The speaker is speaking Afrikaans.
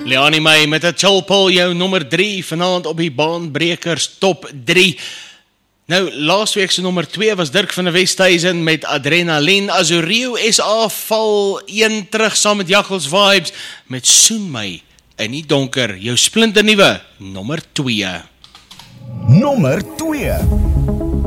Leani May met 'n chill pull, jou nommer 3 vanaand op die baanbrekers top 3. Nou, laasweek se nommer 2 was Dirk van der Westhuizen met Adrenaline. Azureo SA val 1 terug saam met Jaggels Vibes met Soen My in die donker. Jou splinternuwe nommer 2. Nommer 2.